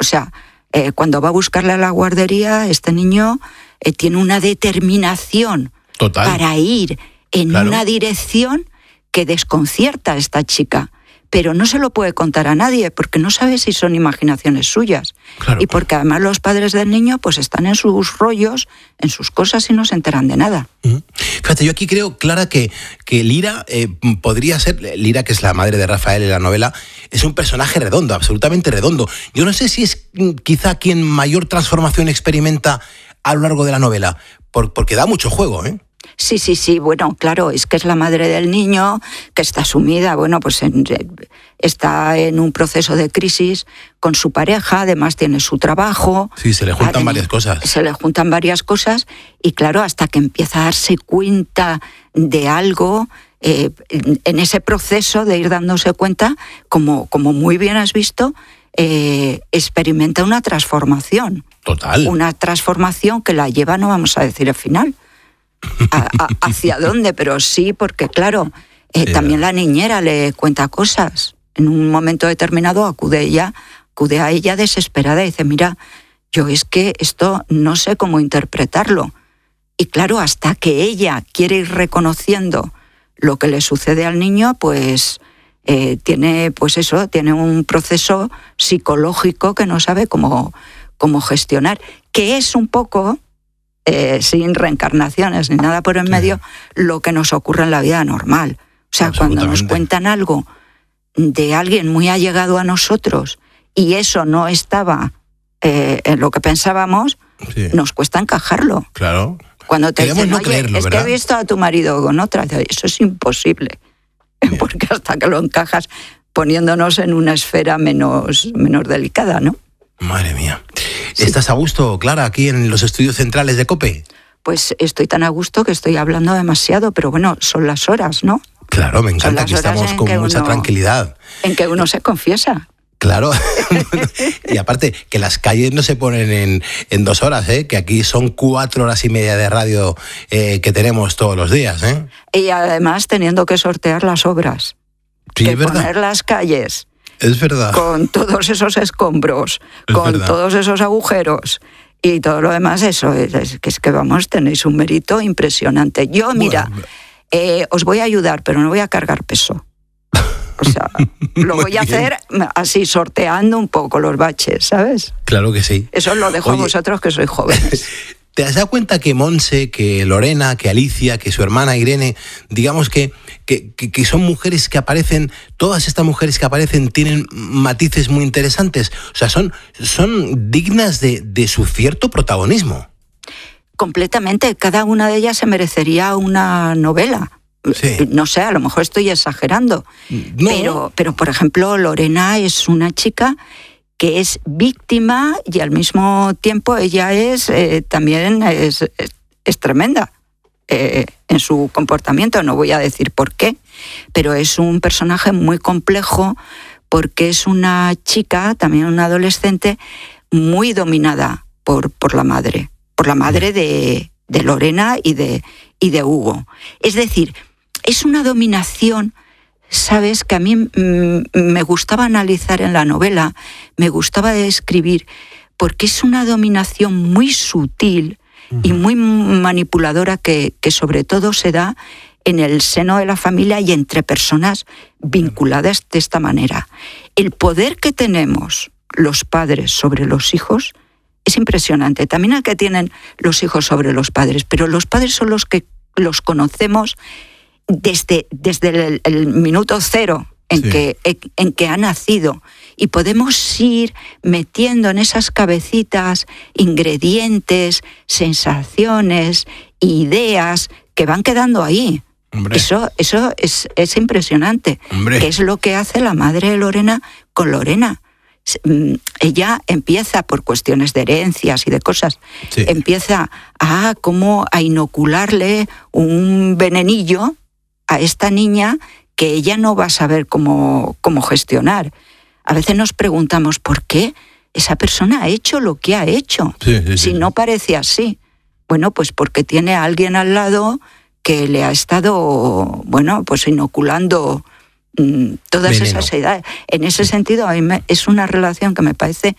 sea, cuando va a buscarle a la guardería, este niño tiene una determinación total para ir en una dirección que desconcierta a esta chica. Pero no se lo puede contar a nadie porque no sabe si son imaginaciones suyas. Claro. Y porque además los padres del niño pues están en sus rollos, en sus cosas y no se enteran de nada. Fíjate, yo aquí creo, Clara, que Lira podría ser, Lira, que es la madre de Rafael en la novela, es un personaje redondo, absolutamente redondo. Yo no sé si es quizá quien mayor transformación experimenta a lo largo de la novela, porque da mucho juego, ¿eh? Sí, bueno, claro, es que es la madre del niño que está sumida, bueno, pues está en un proceso de crisis con su pareja, además tiene su trabajo. Sí, se le juntan varias cosas. Se le juntan varias cosas y claro, hasta que empieza a darse cuenta de algo, en ese proceso de ir dándose cuenta, como muy bien has visto, experimenta una transformación. Total. Una transformación que la lleva, no vamos a decir el final. ¿Hacia dónde? Pero sí, porque claro, también la niñera le cuenta cosas. En un momento determinado acude a ella desesperada y dice, mira, yo es que esto no sé cómo interpretarlo. Y claro, hasta que ella quiere ir reconociendo lo que le sucede al niño, pues tiene un proceso psicológico que no sabe cómo gestionar, que es un poco... sin reencarnaciones ni nada por en medio, lo que nos ocurre en la vida normal. O sea, cuando nos cuentan algo de alguien muy allegado a nosotros y eso no estaba en lo que pensábamos, nos cuesta encajarlo. Claro. Cuando te dicen, no oye, creerlo, es ¿verdad? que he visto a tu marido con otra, eso es imposible. Porque hasta que lo encajas poniéndonos en una esfera menos delicada, ¿no? Madre mía. Sí. ¿Estás a gusto, Clara, aquí en los estudios centrales de COPE? Pues estoy tan a gusto que estoy hablando demasiado, pero bueno, son las horas, ¿no? Claro, me encanta que estamos con mucha tranquilidad. En que uno se confiesa. Claro, y aparte que las calles no se ponen en 2 horas, que aquí son 4 horas y media de radio que tenemos todos los días. Y además teniendo que sortear las obras, sí, que es verdad. Poner las calles. Es verdad. Con todos esos escombros, con verdad. todos esos agujeros y todo lo demás, eso es que vamos, tenéis un mérito impresionante. Yo, mira, os voy a ayudar, pero no voy a cargar peso. O sea, lo voy a hacer así, sorteando un poco los baches, ¿sabes? Claro que sí. Eso os lo dejo a vosotros, que sois jóvenes. ¿Te has dado cuenta que Monse, que Lorena, que Alicia, que su hermana Irene, digamos que son mujeres que aparecen, todas estas mujeres que aparecen tienen matices muy interesantes? O sea, son dignas de su cierto protagonismo. Completamente. Cada una de ellas se merecería una novela. Sí. No sé, a lo mejor estoy exagerando. No. Pero, por ejemplo, Lorena es una chica que es víctima y al mismo tiempo ella también es tremenda en su comportamiento. No voy a decir por qué, pero es un personaje muy complejo porque es una chica, también una adolescente, muy dominada por la madre de Lorena y de Hugo. Es decir, es una dominación, sabes, que a mí me gustaba analizar en la novela, me gustaba describir, porque es una dominación muy sutil y muy manipuladora que sobre todo se da en el seno de la familia y entre personas vinculadas de esta manera. El poder que tenemos los padres sobre los hijos es impresionante. También el que tienen los hijos sobre los padres, pero los padres son los que los conocemos desde el minuto cero en que ha nacido, y podemos ir metiendo en esas cabecitas ingredientes, sensaciones, ideas que van quedando ahí. Hombre. Eso es impresionante. Hombre. ¿Qué es lo que hace la madre de Lorena con Lorena? Ella empieza, por cuestiones de herencias y de cosas, empieza a inocularle un venenillo a esta niña que ella no va a saber cómo gestionar. A veces nos preguntamos por qué esa persona ha hecho lo que ha hecho, si no parece así. Bueno, pues porque tiene a alguien al lado que le ha estado, pues inoculando todas esas edades. En ese sentido, a mí es una relación que me parece